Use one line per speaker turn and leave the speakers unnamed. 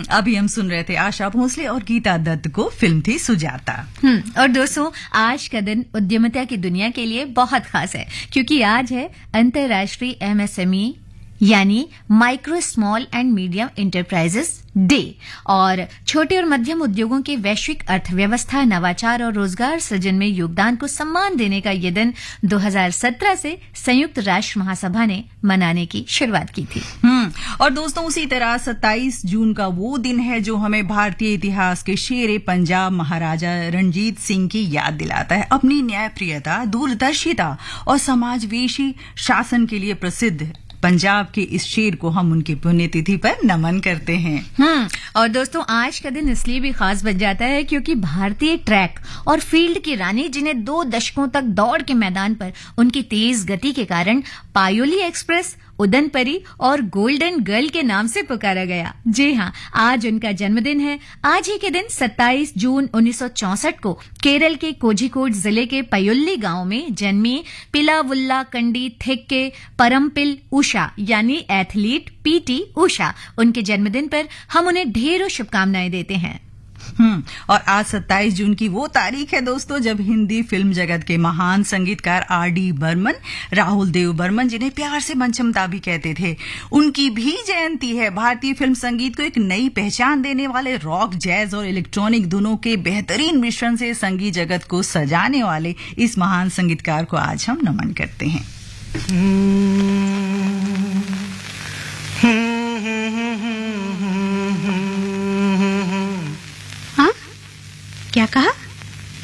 अभी हम सुन रहे थे आशा भोसले और गीता दत्त को, फिल्म थी सुजाता।
और दोस्तों, आज का दिन उद्यमिता की दुनिया के लिए बहुत खास है, क्योंकि आज है अंतर्राष्ट्रीय MSME यानी micro small and medium enterprises day. और छोटे और मध्यम उद्योगों के वैश्विक अर्थव्यवस्था, नवाचार और रोजगार सृजन में योगदान को सम्मान देने का ये दिन 2017 से संयुक्त राष्ट्र महासभा ने मनाने की शुरुआत की थी।
और दोस्तों, उसी तरह 27 जून का वो दिन है जो हमें भारतीय इतिहास के शेर पंजाब महाराजा रणजीत सिंह की याद दिलाता है। अपनी न्यायप्रियता, दूरदर्शिता और समाजवेशी शासन के लिए प्रसिद्ध पंजाब के इस शेर को हम उनकी पुण्यतिथि पर नमन करते हैं।
और दोस्तों, आज का दिन इसलिए भी खास बन जाता है क्योंकि भारतीय ट्रैक और फील्ड की रानी, जिन्हें 2 दशकों तक दौड़ के मैदान पर उनकी तेज गति के कारण पायोली एक्सप्रेस, उदनपरी और गोल्डन गर्ल के नाम से पुकारा गया। जी हाँ, आज उनका जन्मदिन है। आज ही के दिन 27 जून 1964 को केरल के कोझिकोड जिले के पयुल्ली गांव में जन्मी पिलावुल्ला कंडी थिक्के परमपिल उषा यानी एथलीट PT उषा, उनके जन्मदिन पर हम उन्हें ढेरों शुभकामनाएं देते हैं।
और आज 27 जून की वो तारीख है दोस्तों जब हिंदी फिल्म जगत के महान संगीतकार RD बर्मन, राहुल देव बर्मन, जिन्हें प्यार से मंचमता भी कहते थे, उनकी भी जयंती है। भारतीय फिल्म संगीत को एक नई पहचान देने वाले रॉक, जैज और इलेक्ट्रॉनिक दोनों के बेहतरीन मिश्रण से संगीत जगत को सजाने वाले इस महान संगीतकार को आज हम नमन करते हैं।